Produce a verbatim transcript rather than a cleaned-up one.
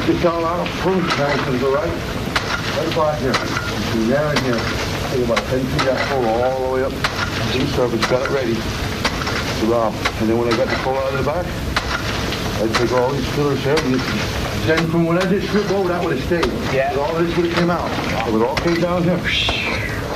Just down out of proof tankers, all right? Right about here. Between there and here. Take about ten feet that pull all the way up to the surface. Got it ready to rob. And then when I got the pull out of the back, I take all these fillers here. And then from when I did strip over, that would have stayed. Yeah. But all this would have came out. It would all came down here.